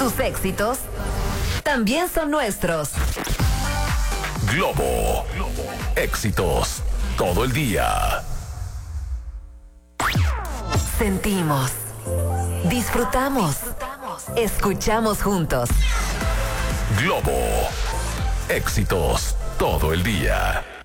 Tus éxitos también son nuestros. Globo. Éxitos todo el día. Sentimos, disfrutamos, escuchamos juntos. Globo. Éxitos todo el día.